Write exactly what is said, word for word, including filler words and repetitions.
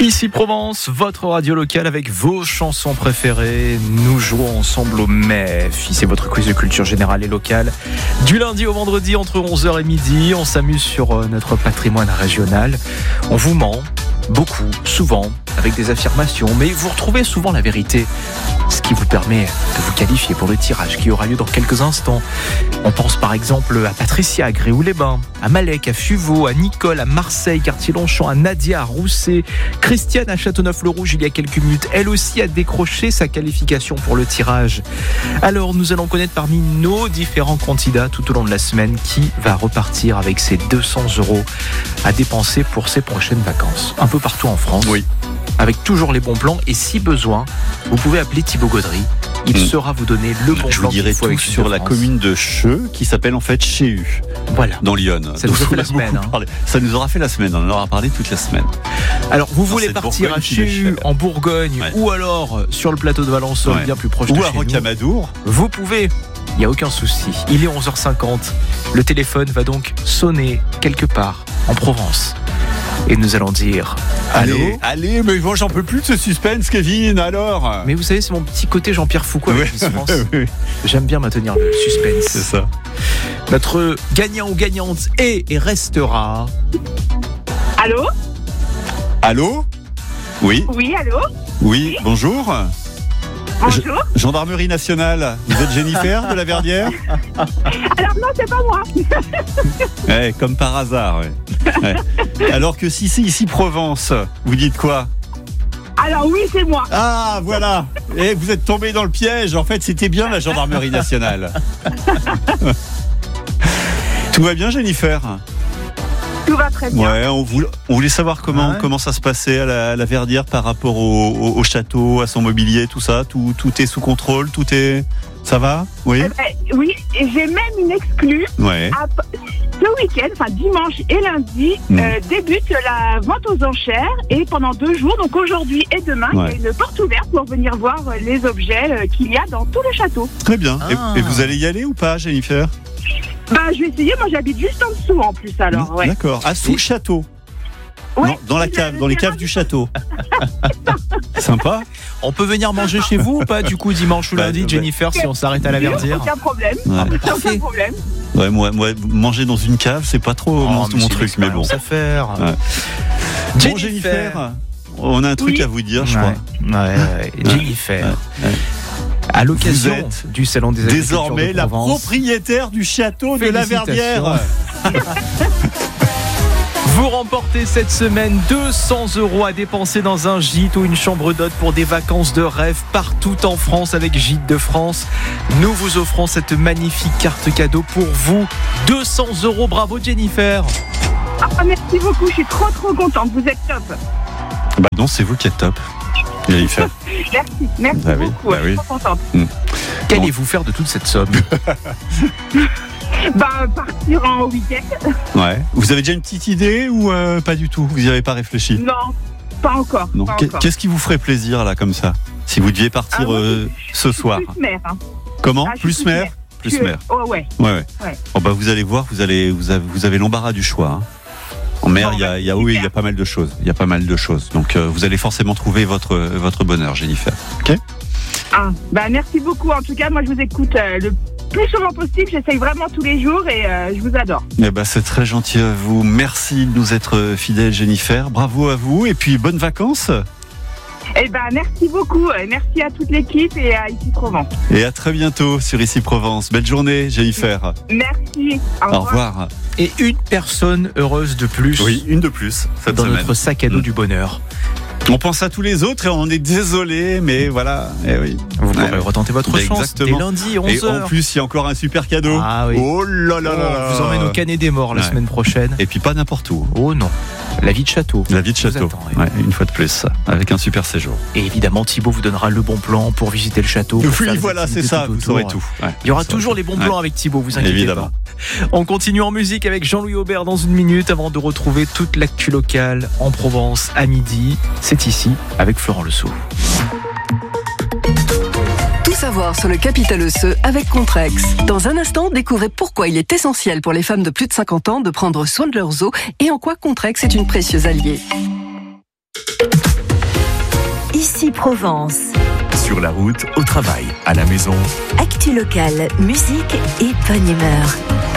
Ici Provence, votre radio locale avec vos chansons préférées. Nous jouons ensemble au M E F. C'est votre quiz de culture générale et locale. Du lundi au vendredi entre onze heures et midi, on s'amuse sur notre patrimoine régional. On vous ment beaucoup, souvent, avec des affirmations, mais vous retrouvez souvent la vérité, ce qui vous permet de vous qualifier pour le tirage qui aura lieu dans quelques instants. On pense par exemple à Patricia à Gréoux-les-Bains, à Malek, à Fuveau, à Nicole, à Marseille, Quartier-Longchamp, à Nadia, à Rousset. Christiane à Châteauneuf-le-Rouge il y a quelques minutes, elle aussi a décroché sa qualification pour le tirage. Alors nous allons connaître parmi nos différents candidats tout au long de la semaine qui va repartir avec ses deux cents euros à dépenser pour ses prochaines vacances. Un peu partout en France. Oui. Avec toujours les bons plans et si besoin, vous pouvez appeler Thibaut Gaudry. Il mmh. saura vous donner le bon Je plan. vous dirai tout sur la commune de Cheux qui s'appelle en fait Chéhu. Voilà. Dans l'Yonne. Ça nous, fait la semaine, hein. Ça nous aura fait la semaine. On en aura parlé toute la semaine. Alors vous voulez partir à Chéhu en Bourgogne ouais. ou alors sur le plateau de Valençol, ouais. bien plus proche ou de à chez Rocamadour. nous. Vous pouvez. Il n'y a aucun souci. Il est onze heures cinquante. Le téléphone va donc sonner quelque part en Provence. Et nous allons dire allô. Allez, allez, mais moi j'en peux plus de ce suspense, Kevin, alors. Mais vous savez, c'est mon petit côté Jean-Pierre Foucault avec oui, Miss France. oui. J'aime bien maintenir le suspense. C'est ça. Notre gagnant ou gagnante est et restera. Allô ? Allô ? Oui. Oui, allô ? Oui, bonjour. Bonjour. Je, Gendarmerie nationale. Vous êtes Jennifer de la Verdière ? Alors non, c'est pas moi. Ouais, comme par hasard. Ouais. Ouais. Alors que si c'est ici Provence, vous dites quoi ? Alors oui, c'est moi. Ah, voilà. Et vous êtes tombé dans le piège. En fait, c'était bien la Gendarmerie nationale. Tout va bien, Jennifer ? Tout va très bien. Ouais, on voulait, on voulait savoir comment, ouais. comment ça se passait à la, à la Verdière par rapport au, au, au château, à son mobilier, tout ça. Tout, tout est sous contrôle, tout est... Ça va ? Oui. Euh, bah, oui, et j'ai même une exclue. Ouais. À, ce week-end, enfin dimanche et lundi, mmh. euh, débute la vente aux enchères et pendant deux jours, donc aujourd'hui et demain, ouais. il y a une porte ouverte pour venir voir les objets qu'il y a dans tout le château. Très bien. Ah. Et, et vous allez y aller ou pas, Jennifer ? Bah, je vais essayer. Moi, j'habite juste en dessous, en plus, alors. Ouais. D'accord. Ah, sous le château. Ouais, non, dans la cave, dans les caves du château. Sympa. On peut venir manger chez vous ou pas, du coup, dimanche ou lundi, bah, Jennifer, bah, si on s'arrête à la Verdière ? Aucun problème. Ouais. Aucun problème. Ouais, moi, moi, manger dans une cave, c'est pas trop oh, mon, mon truc, mais bon. Ça faire. Ouais. Jennifer. Bon, Jennifer, on a un truc oui. à vous dire, je ouais. crois. Ouais, ouais. Jennifer. Ouais. Ouais. À l'occasion du Salon des Agricultures désormais de la propriétaire du château de la Verdière. Vous remportez cette semaine deux cents euros à dépenser dans un gîte ou une chambre d'hôte pour des vacances de rêve partout en France avec Gîtes de France. Nous vous offrons cette magnifique carte cadeau pour vous. deux cents euros, bravo Jennifer. Ah, merci beaucoup, je suis trop trop contente, vous êtes top. Bah non, c'est vous qui êtes top. Jennifer. Merci, merci bah oui, beaucoup, bah je suis oui. trop contente. Mmh. Qu'allez-vous bon. faire de toute cette somme ? Bah, partir en week-end. Ouais. Vous avez déjà une petite idée ou euh, pas du tout ? Vous n'y avez pas réfléchi ? Non, pas encore. Non. Pas Qu'est- encore. Qu'est-ce qui vous ferait plaisir là comme ça ? Si vous deviez partir ah, oui, euh, ce soir. Plus mère. Hein. Comment ? ah, Plus mère ? Plus mère. Oh ouais. Ouais, ouais. ouais. Oh, bah, vous allez voir, vous allez, vous avez, vous avez l'embarras du choix. Hein. En mer, il bon, y a, il y a, oui, il y a pas mal de choses. Il y a pas mal de choses. Donc, euh, vous allez forcément trouver votre, votre bonheur, Jennifer. Ok ? Ah, bah merci beaucoup. En tout cas, moi, je vous écoute euh, le plus souvent possible. J'essaye vraiment tous les jours et euh, je vous adore. Eh ben, c'est très gentil à vous. Merci de nous être fidèles, Jennifer. Bravo à vous et puis bonnes vacances. Eh ben, merci beaucoup. Merci à toute l'équipe et à Ici Provence. Et à très bientôt sur Ici Provence. Belle journée, Jennifer. Merci. Au revoir. Au revoir. Et une personne heureuse de plus. Oui, une de plus cette dans semaine. notre sac à dos mmh. du bonheur. On pense à tous les autres et on est désolé, mais voilà. Eh oui. Vous pourrez ouais. retenter votre chance Exactement. dès lundi, onze heures. Et en plus, il y a encore un super cadeau. Ah oui. Oh là là là. On vous emmène au Canet des Morts la ouais. semaine prochaine. Et puis pas n'importe où. Oh non. La vie de château. La vie de château. Attend, oui. ouais, une fois de plus, avec un super séjour. Et évidemment, Thibaut vous donnera le bon plan pour visiter le château. Oui, voilà, c'est ça, vous saurez tout. Ouais, Il y aura vous toujours tout. les bons plans ouais. avec Thibaut, vous inquiétez Évidemment. pas. On continue en musique avec Jean-Louis Aubert dans une minute avant de retrouver toute l'actu locale en Provence à midi. C'est ici avec Florent Lesault. Tout savoir sur le capital osseux avec Contrex. Dans un instant, découvrez pourquoi il est essentiel pour les femmes de plus de cinquante ans de prendre soin de leurs os et en quoi Contrex est une précieuse alliée. Ici Provence. Sur la route, au travail, à la maison. Actu locale, musique et bonne humeur.